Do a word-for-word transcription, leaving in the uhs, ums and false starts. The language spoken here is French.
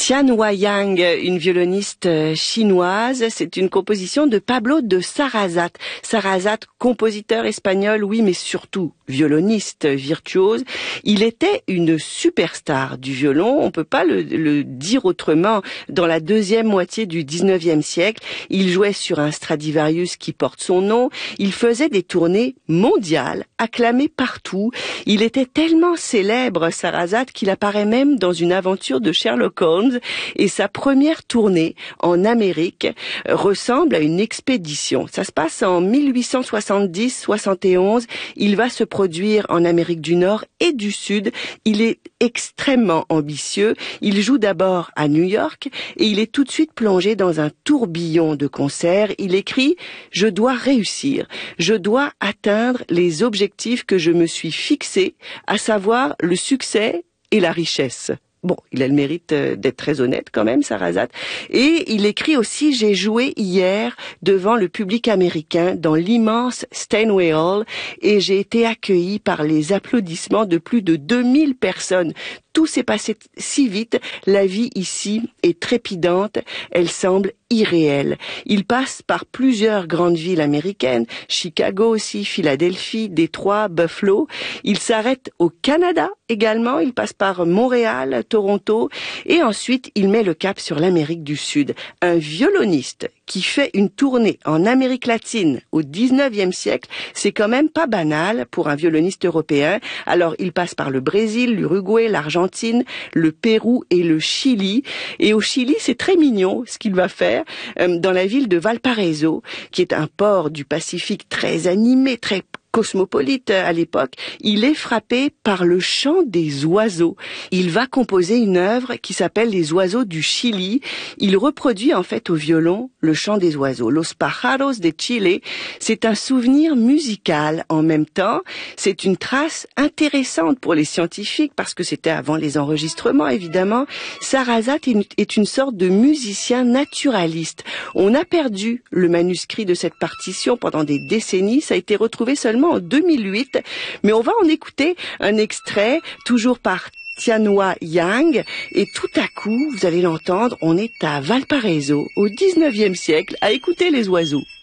Tianhua Yang, une violoniste chinoise, c'est une composition de Pablo de Sarasate. Sarasate, compositeur espagnol, oui, mais surtout violoniste virtuose. Il était une superstar du violon, on peut pas le, le dire autrement. Dans la deuxième moitié du dix-neuvième siècle, il jouait sur un Stradivarius qui porte son nom. Il faisait des tournées mondiales, acclamé partout. Il était tellement célèbre, Sarasate, qu'il apparaît même dans une aventure de Sherlock Holmes, et sa première tournée en Amérique ressemble à une expédition. Ça se passe en mille huit cent soixante-dix soixante et onze. Il va se produire en Amérique du Nord et du Sud. Il est extrêmement ambitieux. Il joue d'abord à New York et il est tout de suite plongé dans un tourbillon de concerts. Il écrit « Je dois réussir. Je dois atteindre les objectifs que je me suis fixés, à savoir le succès et la richesse. » Bon, il a le mérite d'être très honnête quand même, Sarasate. Et il écrit aussi « J'ai joué hier devant le public américain dans l'immense Steinway Hall et j'ai été accueilli par les applaudissements de plus de deux mille personnes. Tout s'est passé si vite, la vie ici est trépidante, elle semble irréelle. Il passe par plusieurs grandes villes américaines, Chicago aussi, Philadelphie, Détroit, Buffalo. Il s'arrête au Canada également, il passe par Montréal, Toronto, et ensuite il met le cap sur l'Amérique du Sud. Un violoniste qui fait une tournée en Amérique latine au dix-neuvième siècle, c'est quand même pas banal pour un violoniste européen. Alors il passe par le Brésil, l'Uruguay, l'Argentine, le Pérou et le Chili. Et au Chili, c'est très mignon ce qu'il va faire euh, dans la ville de Valparaiso, qui est un port du Pacifique très animé, très cosmopolite à l'époque. Il est frappé par le chant des oiseaux. Il va composer une œuvre qui s'appelle Les oiseaux du Chili. Il reproduit en fait au violon le chant des oiseaux. Los pájaros de Chile, c'est un souvenir musical en même temps. C'est une trace intéressante pour les scientifiques parce que c'était avant les enregistrements évidemment. Sarasate est une sorte de musicien naturaliste. On a perdu le manuscrit de cette partition pendant des décennies. Ça a été retrouvé seulement en deux mille huit, mais on va en écouter un extrait, toujours par Tianhua Yang, et tout à coup, vous allez l'entendre, on est à Valparaiso, au dix-neuvième siècle, à écouter les oiseaux.